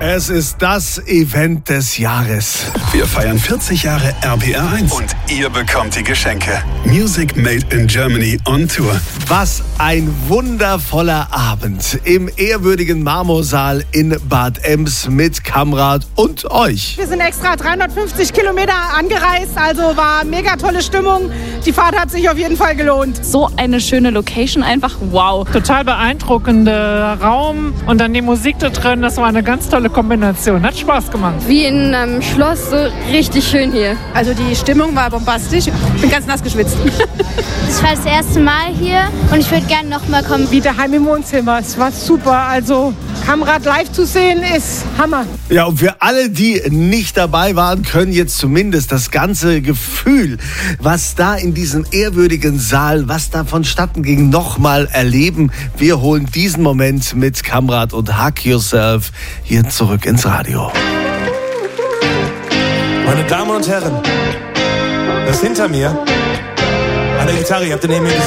Es ist das Event des Jahres. Wir feiern 40 Jahre RPR1 und ihr bekommt die Geschenke. Music Made in Germany on Tour. Was ein wundervoller Abend im ehrwürdigen Marmorsaal in Bad Ems mit Kamrat und euch. Wir sind extra 350 Kilometer angereist, also war mega tolle Stimmung. Die Fahrt hat sich auf jeden Fall gelohnt. So eine schöne Location, einfach wow. Total beeindruckender Raum und dann die Musik da drin, das war eine ganz tolle Kombination. Hat Spaß gemacht. Wie in einem Schloss, so richtig schön hier. Also die Stimmung war bombastisch. Ich bin ganz nass geschwitzt. Das war das erste Mal hier und ich würde gerne noch mal kommen. Wie daheim im Wohnzimmer. Es war super. Also Kamrat live zu sehen ist Hammer. Ja, und für alle, die nicht dabei waren, können jetzt zumindest das ganze Gefühl, was da in diesem ehrwürdigen Saal, was da vonstatten ging, nochmal erleben. Wir holen diesen Moment mit Kamrat und Hug Yourself hier zurück ins Radio. Meine Damen und Herren, das hinter mir an der Gitarre, ihr habt den neben mir gesehen.